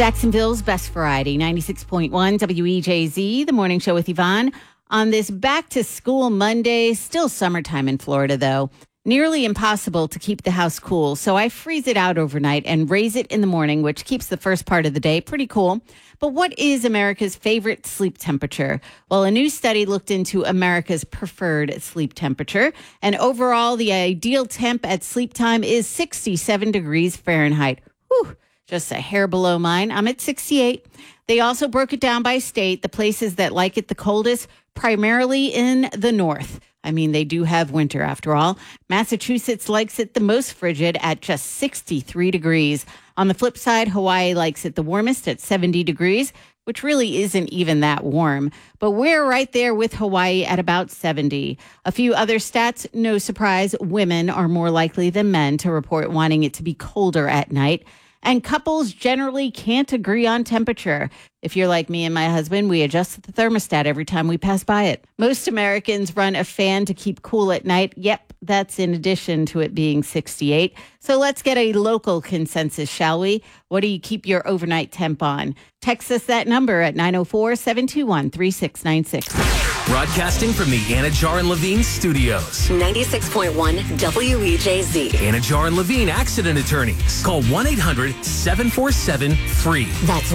Jacksonville's best variety, 96.1 WEJZ, the morning show with Yvonne. On this back-to-school Monday, still summertime in Florida, though. Nearly impossible to keep the house cool, so I freeze it out overnight and raise it in the morning, which keeps the first part of the day pretty cool. But what is America's favorite sleep temperature? Well, a new study looked into America's preferred sleep temperature, and overall, the ideal temp at sleep time is 67 degrees Fahrenheit. Whew, just a hair below mine. I'm at 68. They also broke it down by state, the places that like it the coldest, primarily in the north. I mean, they do have winter after all. Massachusetts likes it the most frigid at just 63 degrees. On the flip side, Hawaii likes it the warmest at 70 degrees, which really isn't even that warm. But we're right there with Hawaii at about 70. A few other stats, no surprise, women are more likely than men to report wanting it to be colder at night. And couples generally can't agree on temperature. If you're like me and my husband, we adjust the thermostat every time we pass by it. Most Americans run a fan to keep cool at night. Yep, that's in addition to it being 68. So let's get a local consensus, shall we? What do you keep your overnight temp on? Text us that number at 904-721-3696. Broadcasting from the Anajar and Levine studios. 96.1 WEJZ. Anajar and Levine accident attorneys. Call 1-800-747-FREE. That's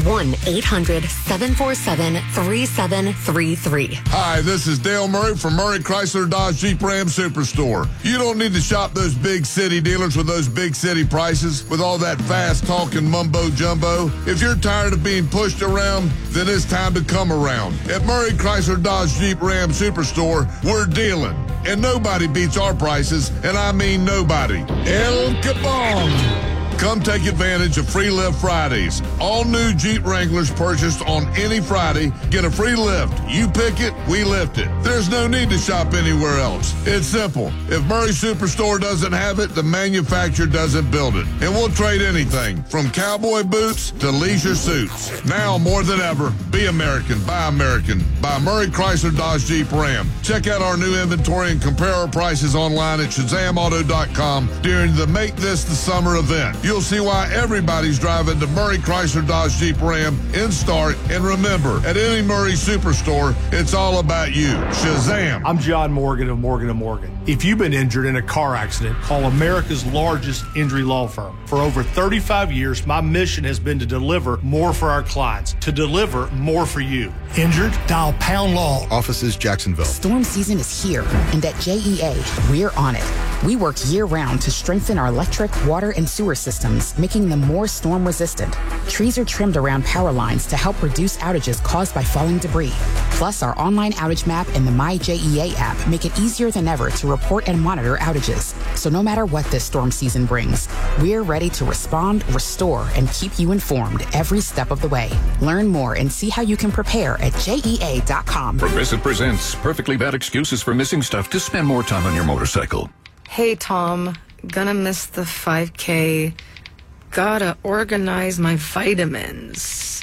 1-800-747-3733. Hi, this is Dale Murray from Murray Chrysler Dodge Jeep Ram Superstore. You don't need to shop those big city dealers with those big city prices with all that fast talking mumbo jumbo. If you're tired of being pushed around, then it's time to come around. At Murray Chrysler Dodge Jeep Ram Superstore, we're dealing. And nobody beats our prices, and I mean nobody. El Capone. Come take advantage of Free Lift Fridays. All new Jeep Wranglers purchased on any Friday get a free lift. You pick it, we lift it. There's no need to shop anywhere else. It's simple. If Murray Superstore doesn't have it, the manufacturer doesn't build it. And we'll trade anything from cowboy boots to leisure suits. Now more than ever, be American, buy American. Buy Murray Chrysler Dodge Jeep Ram. Check out our new inventory and compare our prices online at ShazamAuto.com during the Make This the Summer event. You'll see why everybody's driving the Murray Chrysler Dodge Jeep Ram in Start. And remember, at any Murray Superstore, it's all about you. Shazam! I'm John Morgan of Morgan & Morgan. If you've been injured in a car accident, call America's largest injury law firm. For over 35 years, my mission has been to deliver more for our clients, to deliver more for you. Injured? Dial Pound Law. Offices Jacksonville. Storm season is here, and at JEA, we're on it. We work year-round to strengthen our electric, water, and sewer systems, making them more storm-resistant. Trees are trimmed around power lines to help reduce outages caused by falling debris. Plus, our online outage map and the MyJEA app make it easier than ever to report and monitor outages. So no matter what this storm season brings, we're ready to respond, restore, and keep you informed every step of the way. Learn more and see how you can prepare at JEA.com. Progressive presents Perfectly Bad Excuses for Missing Stuff to Spend More Time on Your Motorcycle. Hey, Tom, gonna miss the 5K. Gotta organize my vitamins.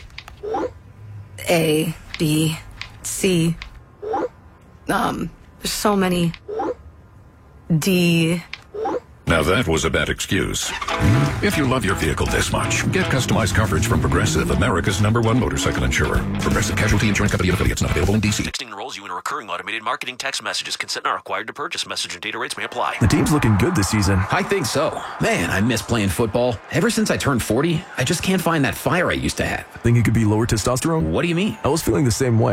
A, B, C. There's so many. D. Now that was a bad excuse. If you love your vehicle this much, get customized coverage from Progressive, America's #1 motorcycle insurer. Progressive Casualty Insurance Company and affiliates, not available in D.C. Texting enrolls you in a recurring automated marketing text messages. Consent not required to purchase. Message and data rates may apply. The team's looking good this season. I think so. Man, I miss playing football. Ever since I turned 40, I just can't find that fire I used to have. Think it could be lower testosterone? What do you mean? I was feeling the same way.